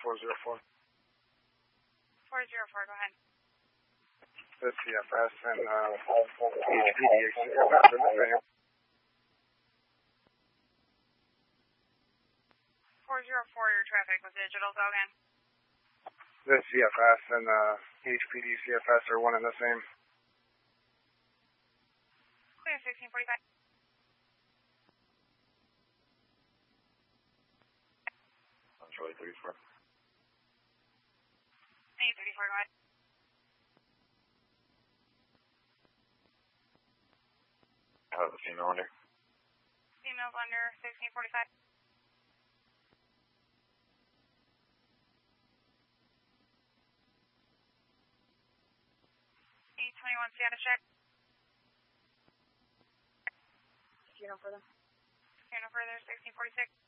404. 404, go ahead. The CFS and HPD CFS are the same. 404, your traffic was digital, go again. The CFS and HPD CFS are one and the same. Clear 1645. Charlie 34. 834, go ahead. How the female under? Females under 1645. 821, status check. Here no further. Here no further, 1646.